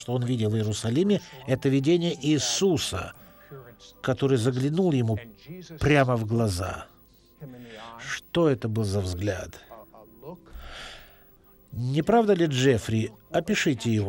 что он видел в Иерусалиме, это видение Иисуса, который заглянул ему прямо в глаза. Что это был за взгляд? Не правда ли, Джеффри? Опишите его.